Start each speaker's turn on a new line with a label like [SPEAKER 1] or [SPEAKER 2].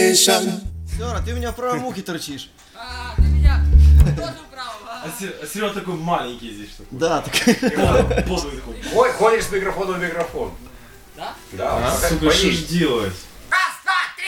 [SPEAKER 1] station.
[SPEAKER 2] Сера, ты у меня в правом ухе торчишь.
[SPEAKER 3] А, ты меня тоже убрал.
[SPEAKER 4] А Серега такой маленький здесь, что
[SPEAKER 2] Да, так.
[SPEAKER 4] подлый такой.
[SPEAKER 5] Ходишь с микрофона в микрофон.
[SPEAKER 3] Да?
[SPEAKER 5] Да,
[SPEAKER 4] Сука, что ж делать?